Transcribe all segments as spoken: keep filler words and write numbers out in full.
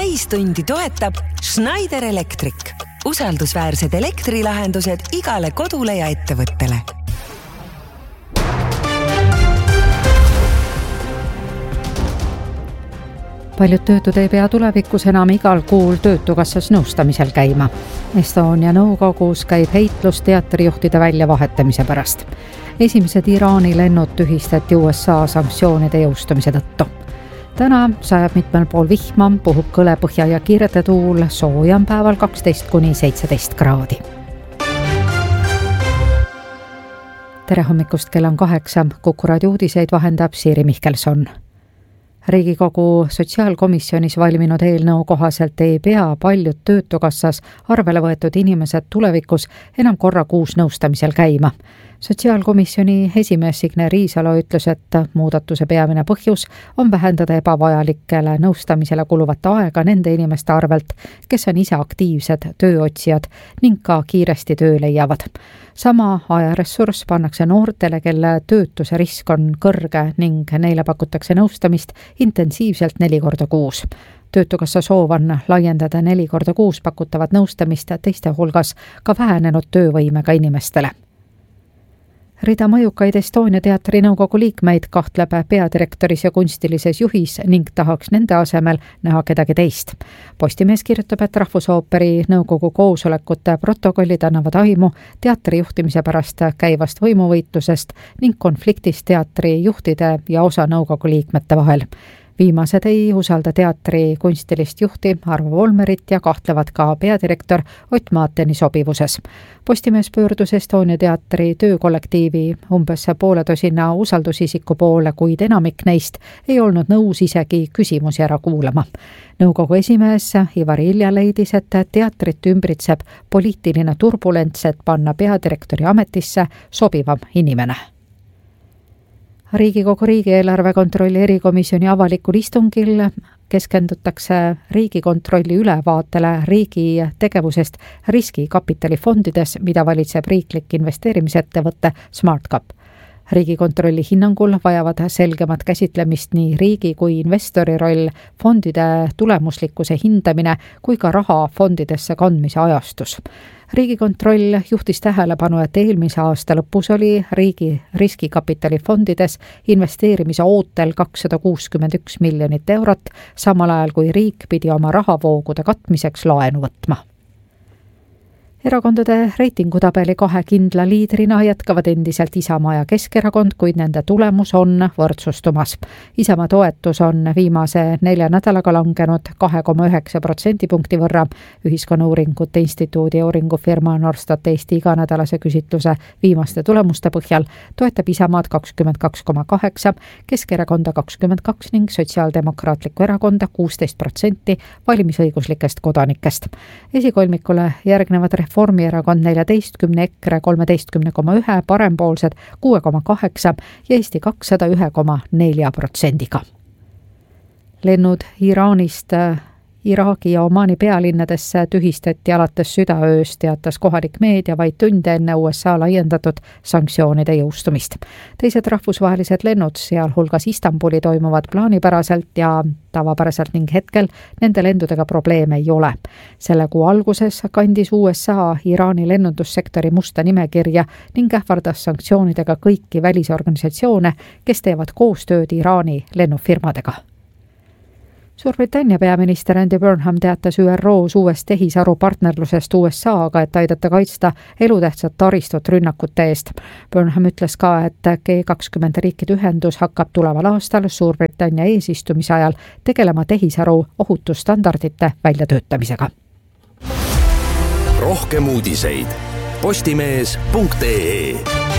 täistundi toetab Schneider Electric. Usaldusväärsed elektrilahendused igale kodule ja ettevõttele. Paljud töötud ei pea tulevikus enam igal kuul Töötukassas nõustamisel käima. Estonia nõukogus käib heitlus teatrijuhtide väljavahetamise pärast. Esimesed Iraani lennud tühistati U S A sanktsioonide jõustumise tõttu. Täna sajab mitmel pool vihma, puhub kõle põhja ja kiirete tuul, soojam päeval kaksteist kuni seitseteist kraadi. Tere hommikust, kell on kaheksa, Kuku raadio uudiseid vahendab Siiri Mihkelson. Riigikogu sotsiaalkomisjonis valminud eelnõu kohaselt ei pea paljud Töötukassas arvele võetud inimesed tulevikus enam korra kuus nõustamisel käima. Sotsiaalkomisjoni esimees Signe Riisalo ütles, et muudatuse peamine põhjus on vähendada ebavajalikele nõustamisele kuluvat aega nende inimeste arvelt, kes on ise aktiivsed tööotsijad ning ka kiiresti töö leiavad. Sama ajaressurss pannakse noortele, kelle töötuse risk on kõrge ning neile pakutakse nõustamist intensiivselt neli korda kuus. Töötukassa soov on laiendada neli korda kuus pakutavat nõustamist teiste hulgas ka vähenenud töövõimega inimestele. Rida mõjukaid Estonia teatri nõukogu liikmeid kahtleb peadirektoris ja kunstilises juhis ning tahaks nende asemel näha kedagi teist. Postimees kirjutab, et Rahvusooperi nõukogu koosolekute protokollid annavad aimu teatri juhtimise pärast käivast võimuvõitlusest ning konfliktist teatri juhtide ja osa nõukogu liikmete vahel. Viimased ei usalda teatri kunstilist juhti Arvo Volmerit ja kahtlevad ka peadirektor Ott Maateni sobivuses. Postimees pöördus Estonia teatri töökollektiivi umbes poole tosina usaldusisiku poole, kuid enamik neist ei olnud nõus isegi küsimusi ära kuulama. Nõukogu esimees Ivar Ilja leidis, et teatrit ümbritseb poliitiline turbulents, et panna peadirektori ametisse sobivam inimene. Riigikogu riigieelarve kontrolli erikomisjoni avalikul istungil keskendutakse Riigikontrolli ülevaatele riigi tegevusest riskikapitalifondides, mida valitseb riiklik investeerimisettevõte SmartCap. Riigikontrolli hinnangul vajavad selgemat käsitlemist nii riigi kui investori roll, fondide tulemuslikkuse hindamine kui ka raha fondidesse kandmise ajastus. Riigikontroll juhtis tähelepanu, et eelmise aasta lõpus oli riigi riskikapitalifondides investeerimise ootel kakssada kuuskümmend üks miljonit eurot, samal ajal kui riik pidi oma rahavoogude katmiseks laenu võtma. Erakondade reitingutabeli kahe kindla liidrina jätkavad endiselt Isamaa ja Keskerakond, kuid nende tulemus on võrdsustumas. Isamaa toetus on viimase nelja nädalaga langenud kahe koma üheksa protsendipunkti võrra. Ühiskonnauuringute instituudi ja uuringufirma Norstat Eesti iganädalase küsitluse viimaste tulemuste põhjal toetab Isamaad kakskümmend kaks koma kaheksa, Keskerakonda kakskümmend kaks ning Sotsiaaldemokraatlikku erakonda kuusteist protsenti valimisõiguslikest kodanikest. Esikolmikule järgnevad Reformierakond neljateistkümne, EKRE kolmeteistkümne koma ühe, parempoolsed kuue koma kaheksa ja Eesti kakssada ühe koma nelja protsendiga. Lennud Iraanist Iraagi ja Omaani pealinnadesse tühistati alates südaööst, teatas kohalik meedia vaid tunde enne U S A laiendatud sanktsioonide jõustumist. Teised rahvusvahelised lennud, sealhulgas Istanbuli, toimuvad plaanipäraselt ja tavapäraselt ning hetkel nende lendudega probleeme ei ole. Selle kuu alguses kandis U S A Iraani lennundussektori musta nimekirja ning ähvardas sanktsioonidega kõiki välisorganisatsioone, kes teevad koostööd Iraani lennufirmadega. Suurbritannia peaminister Andy Burnham teatas Ü R O's uuest tehisaru partnerlusest U S A-ga, et aidata kaitsta elutähtsat taristut rünnakute eest. Burnham ütles ka, et G kakskümmend riikide ühendus hakkab tuleval aastal Suurbritannia eesistumise ajal tegelema tehisaru ohutusstandardite väljatöötamisega. Rohkem uudiseid postimees punkt ee.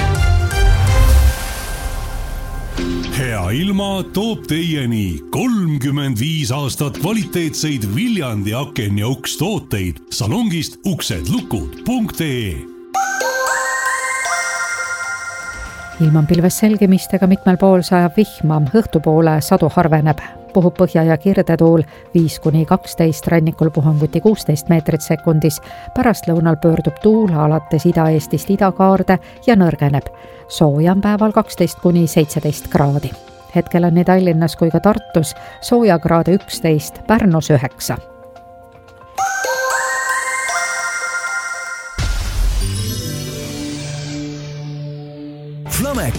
Hea ilma toob teieni kolmkümmend viis aastat kvaliteetseid Viljandi aken ja uks tooteid salongist uksedlukud punkt ee. Ilm on pilves selgemistega, mitmel pool sajab vihma, õhtupoole sadu harveneb. Puhub põhja ja kirdetuul viis kuni kaksteist, rannikul puhanguti kuusteist meetrit sekundis. Pärast lõunal pöördub tuul alates Ida-Eestist idakaarde ja nõrgeneb. Soojam päeval kaksteist kuni seitseteist kraadi. Hetkel on nii Tallinnas kui ka Tartus soojakraade üksteist, Pärnus üheksa.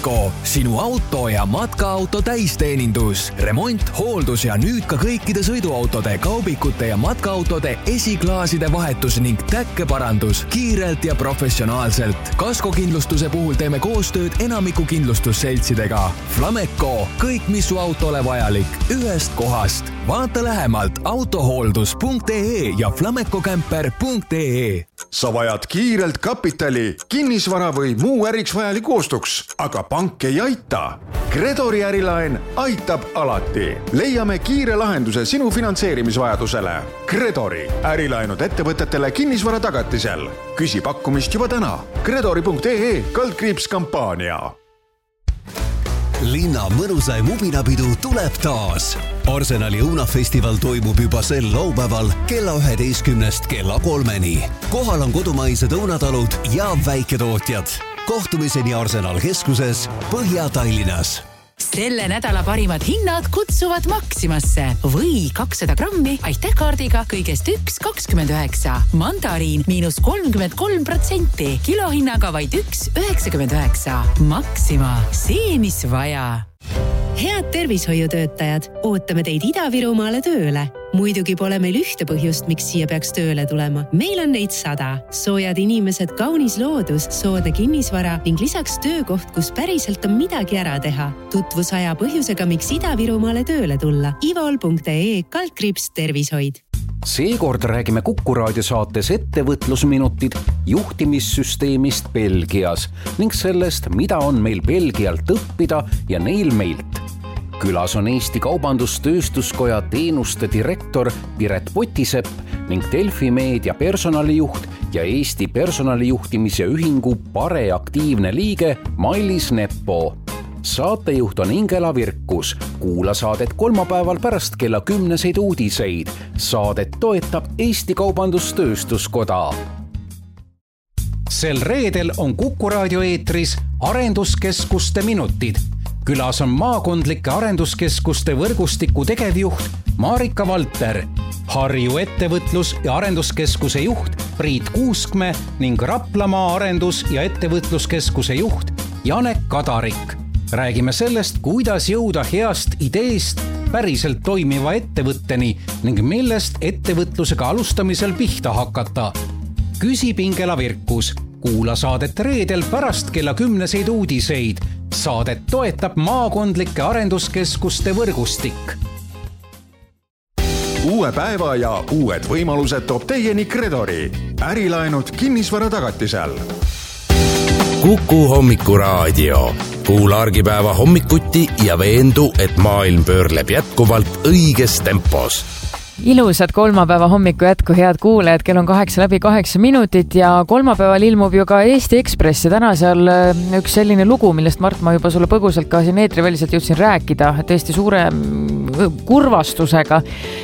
Flameco, sinu auto ja matkaauto täisteenindus, remont, hooldus ja nüüd ka kõikide sõiduautode, kaubikute ja matkaautode esiklaaside vahetus ning täkkeparandus kiirelt ja professionaalselt. Kaskokindlustuse puhul teeme koostööd enamiku kindlustusseltsidega. Flameco, kõik mis su autole vajalik, ühest kohast. Vaata lähemalt autohooldus punkt ee ja flamecocamper punkt ee. Sa vajad kiirelt kapitali, kinnisvara või muu äriks vajalik ostuks, aga pank ei aita. Credori ärilaen aitab alati. Leiame kiire lahenduse sinu finantseerimisvajadusele. Credori ärilaenud ettevõtetele kinnisvara tagatisel. Küsi pakkumist juba täna. Credori punkt ee kaldkriips kampaania. Linna mõnusaim ubinapidu tuleb taas. Arsenali õunafestival toimub juba sel laupäeval kella üheteistkümnest kella kolmeni. Kohal on kodumaised õunatalud ja väiketootjad. Kohtumiseni Arsenal keskuses Põhja-Tallinnas. Selle nädala parimad hinnad kutsuvad Maximasse või kakssada grammi aitähkaardiga kõigest üks kakskümmend üheksa. Mandariin miinus kolmkümmend kolm protsenti, kilohinnaga vaid üks üheksakümmend üheksa. Maxima, see mis vaja. Head tervishoiutöötajad, ootame teid Ida-Virumaale tööle. Muidugi pole meil ühte põhjust, miks siia peaks tööle tulema. Meil on neid sada. Soojad inimesed, kaunis loodus, soode kinnisvara ning lisaks töökoht, kus päriselt on midagi ära teha. Tutvus aja põhjusega, miks Ida-Virumaale tööle tulla. ivol punkt ee kaldkriips tervishoid. Seekord räägime Kuku raadiosaates ettevõtlusminutid juhtimissüsteemist Belgias ning sellest, mida on meil Belgialt õppida ja neil meilt. Külas on Eesti Kaubandus-Tööstuskoja teenuste direktor Piret Potisepp ning Delfi meedia personalijuht ja Eesti personalijuhtimise ühingu Pare aktiivne liige Mailis Neppo. Saatejuht on Ingela Virkus. Kuula saadet kolmapäeval pärast kella kümneseid uudiseid. Saadet toetab Eesti Kaubandus-Tööstuskoda. Sel reedel on Kuku raadio eetris arenduskeskuste minutid. Külas on maakondlike arenduskeskuste võrgustiku tegevjuht Marika Valter, Harju ettevõtlus- ja arenduskeskuse juht Priit Kuuskme ning Raplamaa arendus- ja ettevõtluskeskuse juht Janek Kadarik. Räägime sellest, kuidas jõuda heast ideest päriselt toimiva ettevõtteni ning millest ettevõtlusega alustamisel pihta hakata. Küsib Ingela Virkus. Kuula saadet reedel pärast kella kümneseid uudiseid. Saadet toetab maakondlike arenduskeskuste võrgustik. Uue päeva ja uued võimalused toob teieni Credori. Ärilaenud kinnisvara tagatisel. Kuku hommikuraadio. Kuula argipäeva hommikuti ja veendu, et maailm pöörleb jätkuvalt õiges tempos. Ilusad kolmapäeva hommiku jätku, head kuulajad, kell on kaheksa läbi kaheksa minutit ja kolmapäeval ilmub ju ka Eesti Ekspress ja täna seal üks selline lugu, millest Mart, ma juba sulle põgusalt ka siin eetriväliselt jõudsin rääkida, tõesti suure kurvastusega.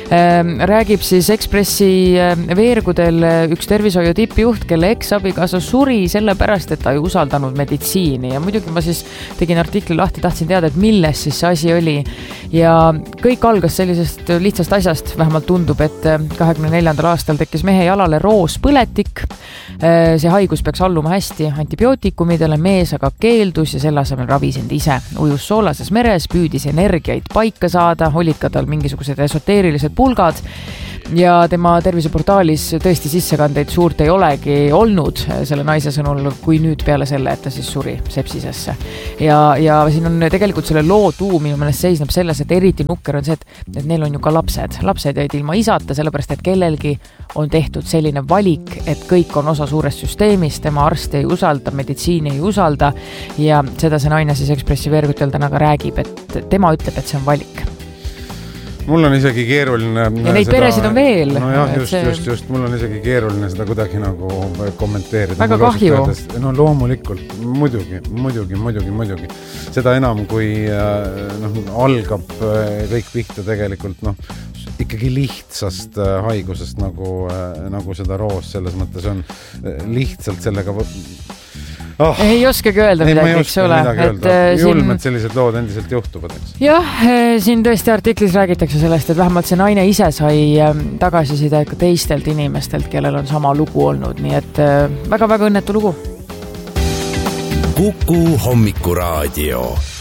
Räägib siis Ekspressi veergudel üks tervishoiu tippjuht, kelle eks-abikaasa suri selle pärast, et ta ei usaldanud meditsiini ja muidugi ma siis tegin artikli lahti, tahtsin teada, et milles siis see asi oli ja kõik algas sellisest lihtsast asjast, vähemalt tundub, et kahekümne neljandal aastal tekkis mehe jalale roospõletik. See haigus peaks alluma hästi antibiootikumidele, mees aga keeldus ja selle asemel ravis end ise. Ujus soolases meres, püüdis energiaid paika saada, olid ka tal mingisugused esoteerilised pulgad ja tema terviseportaalis tõesti sissekandeid suurt ei olegi olnud selle naise sõnul, kui nüüd peale selle, et ta siis suri sepsisesse. Ja, ja siin on tegelikult selle loo tuum minu meelest seisneb selles, et eriti nukker on see, et, et neil on ju ka lapsed. Lapsed jäid ilma isata, sellepärast, et kellelgi on tehtud selline valik, et kõik on osa suurest süsteemist, tema arst ei usalda, meditsiini ei usalda ja seda see naine siis Ekspressi veergutel täna ka räägib, et tema ütleb, et see on valik. Mul on isegi keeruline ja neid seda, peresid on veel no jah, just, see... just, just mul on isegi keeruline seda kuidagi nagu kommenteerida väga kahju no loomulikult, muidugi, muidugi, muidugi, muidugi seda enam kui noh, algab kõik pihta tegelikult noh, ikkagi lihtsast haigusest nagu, nagu seda roos selles mõttes on lihtsalt sellega Oh, ei oskagi öelda ei, midagi, eks ole. Et, julm, siin... et sellised lood endiselt juhtuvad. Eks? Jah, siin tõesti artiklis räägitakse sellest, et vähemalt see naine ise sai tagasisida ikka teistelt inimestelt, kellel on sama lugu olnud. Nii et väga-väga õnnetu lugu. Kuku Hommikuraadio